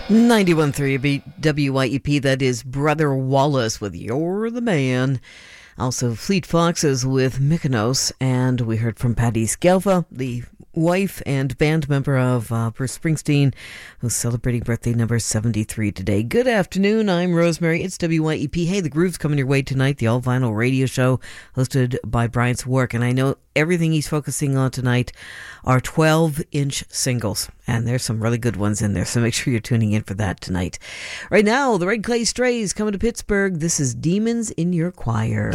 91.3 WYEP, that is Brother Wallace with You're the Man. Also Fleet Foxes with Mykonos, and we heard from Patti Scialfa, the wife and band member of Bruce Springsteen, who's celebrating birthday number 73 today. Good afternoon, I'm Rosemary. It's WYEP. Hey, the Groove's coming your way tonight, the all-vinyl radio show hosted by Brian Swark, and I know everything he's focusing on tonight are 12-inch singles, and there's some really good ones in there, so make sure you're tuning in for that tonight. Right now, the Red Clay Strays coming to Pittsburgh. This is Demons in Your Choir.